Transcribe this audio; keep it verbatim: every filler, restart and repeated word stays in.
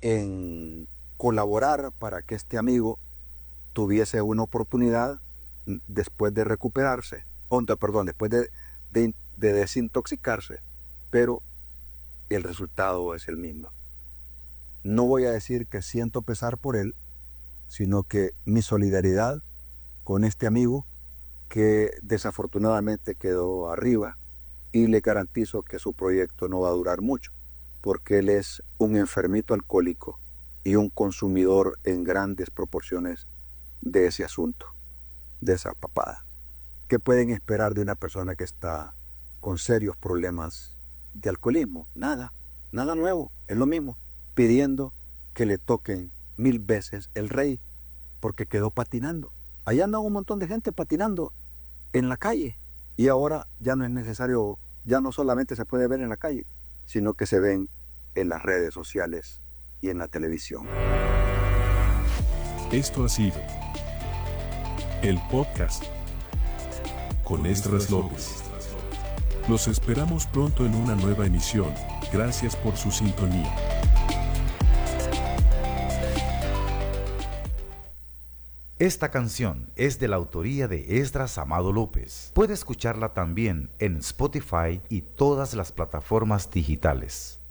en colaborar para que este amigo tuviese una oportunidad después de recuperarse, o, perdón, después de, de, de desintoxicarse, pero el resultado es el mismo. No voy a decir que siento pesar por él, sino que mi solidaridad con este amigo que desafortunadamente quedó arriba, y le garantizo que su proyecto no va a durar mucho, porque él es un enfermito alcohólico y un consumidor en grandes proporciones de ese asunto, de esa papada. ¿Qué pueden esperar de una persona que está con serios problemas de alcoholismo? Nada, nada nuevo, es lo mismo, pidiendo que le toquen mil veces el rey, porque quedó patinando. Allá anda un montón de gente patinando en la calle, y ahora ya no es necesario, ya no solamente se puede ver en la calle, sino que se ven en las redes sociales y en la televisión. Esto ha sido el podcast con Esdras López. Los esperamos pronto en una nueva emisión. Gracias por su sintonía. Esta canción es de la autoría de Esdras Amado López. Puede escucharla también en Spotify y todas las plataformas digitales.